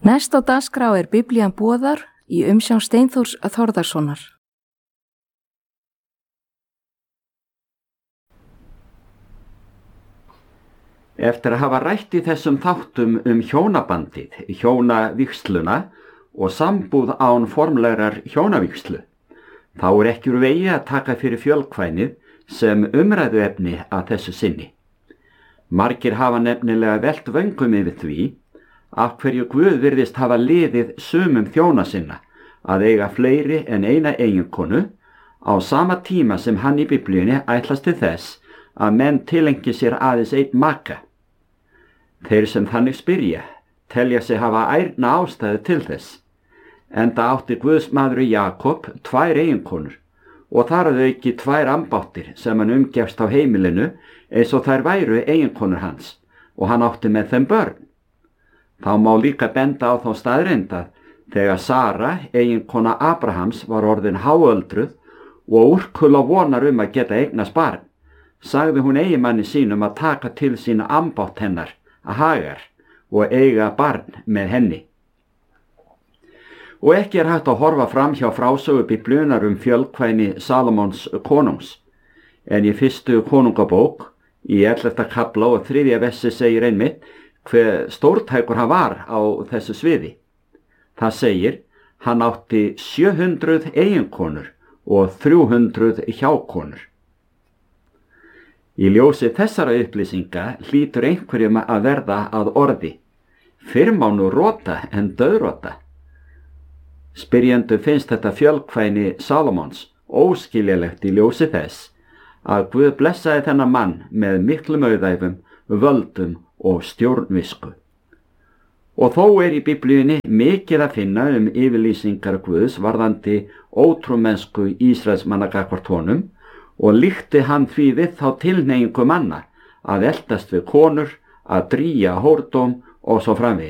Næst á dagskrá Biblían boðar í umsjón Steinþórs Þórðarsonar. Eftir að hafa rætt í þessum þáttum hjónabandið, hjónavígsluna og sambúð án formlegrar hjónavígslu, þá ekki úr vegi að taka fyrir fjölkvænið sem umræðuefni að þessu sinni. Margir hafa nefnilega velt vöngum yfir því af hverju Guð virðist hafa liðið sumum þjóna sinna að eiga fleiri en eina eiginkonu á sama tíma sem hann í Biblíunni ætlast til þess að menn tilengi sér aðeins einn maka. Þeir sem þannig spyrja telja sig hafa ærna ástæðu til þess, enda átti Guðs maður Jakob 2 eiginkonur og þar að auki 2 ambáttir sem hann umgefst á heimilinu eins og þær væru eiginkonur hans og hann átti með þeim börn. Þá má líka benda á þá staðreynd að þegar Sara, eiginkona Abrahams, var orðin háöldruð og úrkula vonar að geta eignast barn, sagði hún eiginmanni sínum að taka til sín ambátt hennar, Hagar, og eiga barn með henni. Og ekki hægt að horfa fram hjá frásögu Biblíunnar fjölkvæni Salómons konungs, en í 1. konungabók, í 11. kafla og 3. versi segir einmitt hve stórtækur hann var á þessu sviði. Það segir, hann átti 700 eiginkonur og 300 hjákonur. Í ljósi þessara upplýsinga hlýtur einhverjum að verða að orði. Fyrr má nú rota en dauðrota. Spyrjendur finnst þetta fjölkvæni Salómons óskiljanlegt í ljósi þess að Guð blessaði þennan mann með miklum auðæfum, völdum og stjórnvisku. Og þó í Biblíunni mikið að finna yfirlýsingar Guðs varðandi ótrúmennsku Ísraelsmanna gagnvart honum og líkti hann því við þá tilhneigingu manna að eltast við konur, að drýja hórdóm og svo framvegis.